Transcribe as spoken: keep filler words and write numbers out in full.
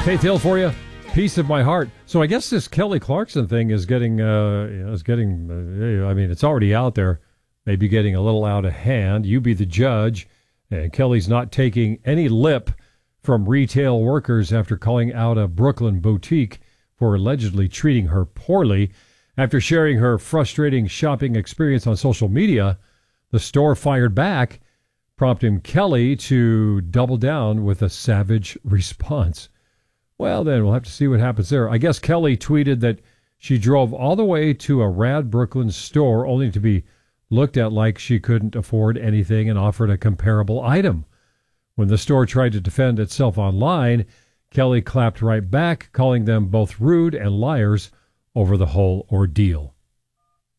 Faith Hill for you. Peace of my heart. So I guess this Kelly Clarkson thing is getting, uh, you know, is getting, uh, I mean, it's already out there, maybe getting a little out of hand. You be the judge. And Kelly's not taking any lip from retail workers after calling out a Brooklyn boutique for allegedly treating her poorly. After sharing her frustrating shopping experience on social media, the store fired back, prompting Kelly to double down with a savage response. Well, then we'll have to see what happens there. I guess Kelly tweeted that she drove all the way to a Rad Brooklyn store only to be looked at like she couldn't afford anything and offered a comparable item. When the store tried to defend itself online, Kelly clapped right back, calling them both rude and liars over the whole ordeal.